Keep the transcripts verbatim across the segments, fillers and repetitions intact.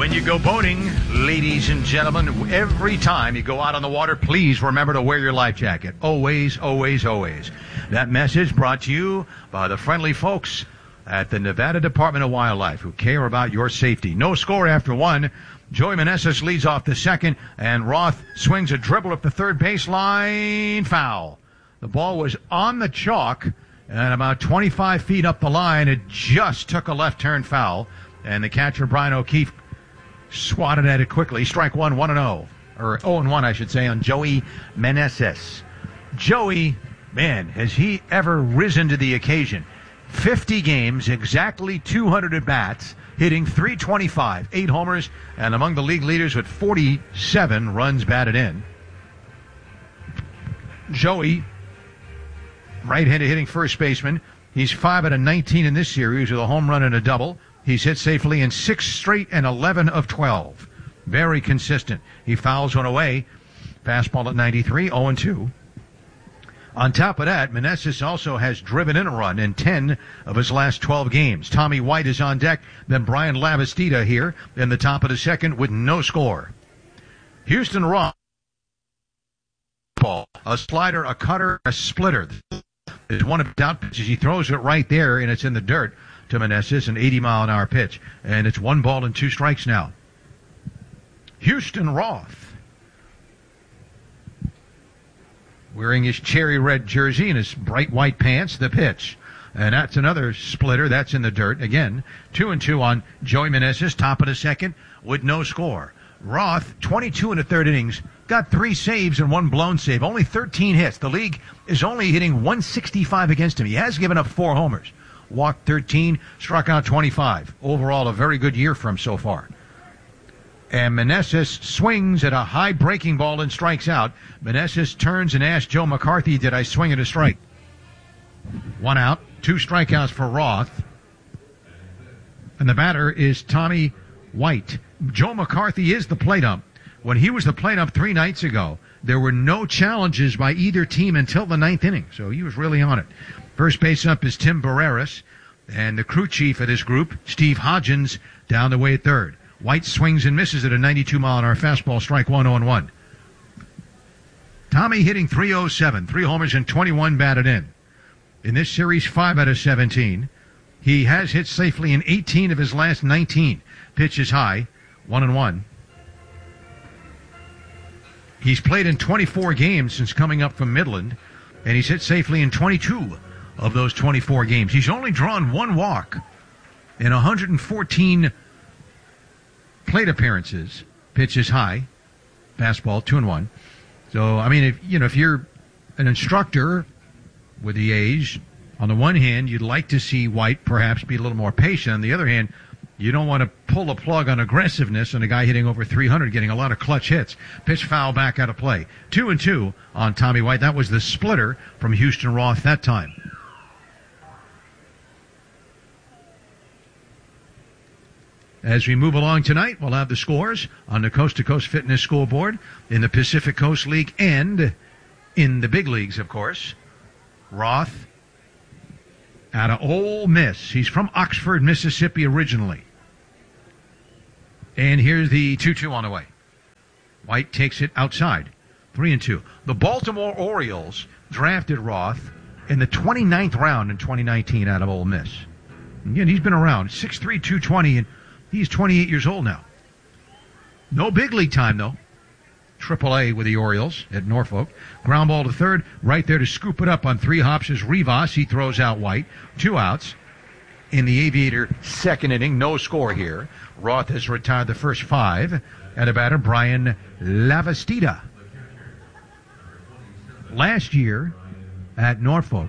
When you go boating, ladies and gentlemen, every time you go out on the water, please remember to wear your life jacket. Always, always, always. That message brought to you by the friendly folks at the Nevada Department of Wildlife who care about your safety. No score after one. Joey Meneses leads off the second, and Roth swings a dribble up the third baseline. Foul. The ball was on the chalk, and about twenty-five feet up the line, it just took a left turn foul, and the catcher, Brian O'Keefe, swatted at it quickly. Strike one, one and oh. Or oh and one, I should say, on Joey Meneses. Joey, man, has he ever risen to the occasion. fifty games, exactly two hundred at-bats, hitting three twenty-five, eight homers, and among the league leaders with forty-seven runs batted in. Joey, right-handed hitting first baseman. He's five out of nineteen in this series with a home run and a double. He's hit safely in six straight and eleven of twelve. Very consistent. He fouls one away. Fastball at ninety-three, oh and two. On top of that, Meneses also has driven in a run in ten of his last twelve games. Tommy White is on deck. Then Brian Lavastida here in the top of the second with no score. Houston Roth. A slider, a cutter, a splitter. Is one of the doubt pitches. He throws it right there, and it's in the dirt to Meneses, an eighty mile an hour pitch. And it's one ball and two strikes now. Houston Roth, wearing his cherry red jersey and his bright white pants, the pitch. And that's another splitter. That's in the dirt. Again, two and two on Joey Meneses, top of the second, with no score. Roth, twenty-two in the third innings, got three saves and one blown save. Only thirteen hits. The league is only hitting one sixty-five against him. He has given up four homers. Walked thirteen, struck out twenty-five. Overall, a very good year for him so far. And Meneses swings at a high breaking ball and strikes out. Meneses turns and asks Joe McCarthy, did I swing at a strike? One out, two strikeouts for Roth. And the batter is Tommy White. Joe McCarthy is the plate ump. When he was the plate ump three nights ago, there were no challenges by either team until the ninth inning. So he was really on it. First base up is Tim Barreras. And the crew chief of this group, Steve Hodgins, down the way at third. White swings and misses at a ninety-two mile an hour fastball, strike one, oh and one. Tommy hitting three oh seven, three homers and twenty-one batted in. In this series, five out of seventeen. He has hit safely in eighteen of his last nineteen. Pitch is high, one and one. He's played in twenty-four games since coming up from Midland, and he's hit safely in twenty-two of those twenty-four games. He's only drawn one walk in one hundred fourteen plate appearances. Pitch is high, fastball, two and one. So, I mean, if you know, if you're an instructor with the A's, on the one hand, you'd like to see White perhaps be a little more patient. On the other hand, you don't want to pull the plug on aggressiveness on a guy hitting over three hundred, getting a lot of clutch hits. Pitch foul back out of play. Two and two on Tommy White. That was the splitter from Houston Roth that time. As we move along tonight, we'll have the scores on the Coast to Coast Fitness Scoreboard in the Pacific Coast League and in the big leagues, of course. Roth out of Ole Miss. He's from Oxford, Mississippi originally. And here's the two two on the way. White takes it outside. three and two. The Baltimore Orioles drafted Roth in the twenty-ninth round in twenty nineteen out of Ole Miss. Again, he's been around. six three, two twenty, and he's twenty-eight years old now. No big league time, though. Triple A with the Orioles at Norfolk. Ground ball to third. Right there to scoop it up on three hops is Rivas. He throws out White. Two outs. In the Aviator second inning, no score here. Roth has retired the first five. And a batter, Brian Lavastida. Last year at Norfolk,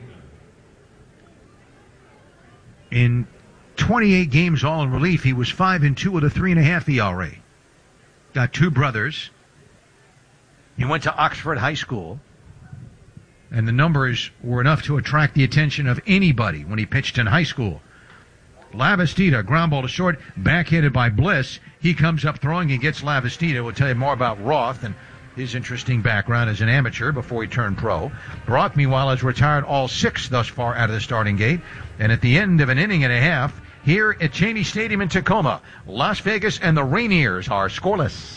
in twenty-eight games all in relief, he was five and two with a three and a half E R A. Got two brothers. He went to Oxford High School, and the numbers were enough to attract the attention of anybody when he pitched in high school. Lavastida, ground ball to short, backhanded by Bliss. He comes up throwing and gets Lavastida. We'll tell you more about Roth and his interesting background as an amateur before he turned pro. Roth, meanwhile, has retired all six thus far out of the starting gate, and at the end of an inning and a half, here at Cheney Stadium in Tacoma. Las Vegas and the Rainiers are scoreless.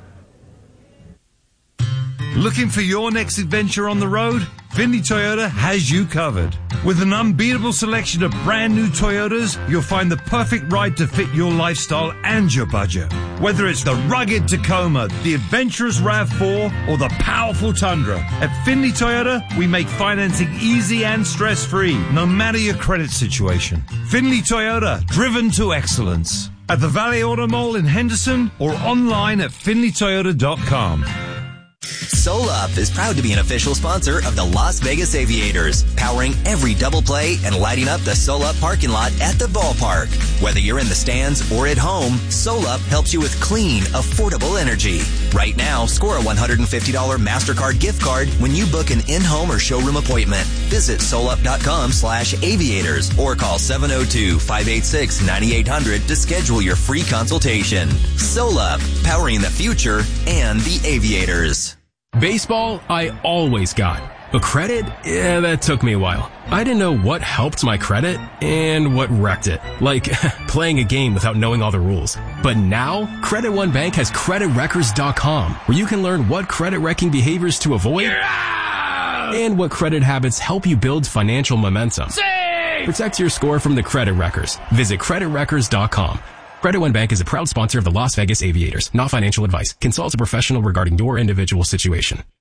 Looking for your next adventure on the road? Findlay Toyota has you covered. With an unbeatable selection of brand new Toyotas, you'll find the perfect ride to fit your lifestyle and your budget. Whether it's the rugged Tacoma, the adventurous RAV four, or the powerful Tundra, at Findlay Toyota, we make financing easy and stress-free, no matter your credit situation. Findlay Toyota, driven to excellence. At the Valley Auto Mall in Henderson or online at findlay toyota dot com. SolUp is proud to be an official sponsor of the Las Vegas Aviators, powering every double play and lighting up the SolUp parking lot at the ballpark. Whether you're in the stands or at home, SolUp helps you with clean, affordable energy. Right now, score a one hundred fifty dollars MasterCard gift card when you book an in-home or showroom appointment. Visit solup.com slash aviators or call seven oh two, five eight six, nine eight hundred to schedule your free consultation. SolUp, powering the future and the Aviators. Baseball, I always got. But credit? Yeah, that took me a while. I didn't know what helped my credit and what wrecked it. Like, playing a game without knowing all the rules. But now, Credit One Bank has credit wreckers dot com, where you can learn what credit wrecking behaviors to avoid and what credit habits help you build financial momentum. Save! Protect your score from the credit wreckers. Visit credit wreckers dot com. Credit One Bank is a proud sponsor of the Las Vegas Aviators. Not financial advice. Consult a professional regarding your individual situation.